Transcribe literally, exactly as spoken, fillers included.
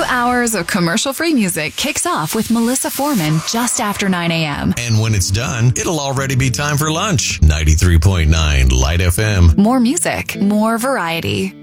hours of commercial-free music kicks off with Melissa Foreman just after nine a.m. And when it's done, it'll already be time for lunch. ninety-three point nine Light F M. More music, more variety.